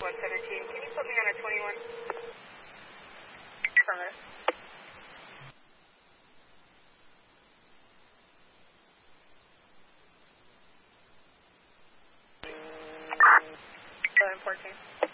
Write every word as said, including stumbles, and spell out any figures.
one seventeen. Can you put me on a twenty-one? Affirmative. seven fourteen.